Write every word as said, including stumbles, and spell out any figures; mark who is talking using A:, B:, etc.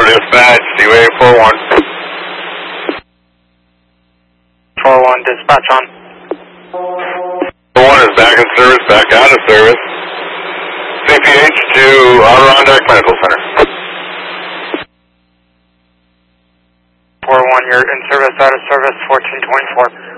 A: dispatch, Seaway four one.
B: four one, dispatch on.
A: four one is back in service, back out of service. C P H to Adirondack Medical Center.
B: four one, you're in service, out of service, fourteen twenty-four.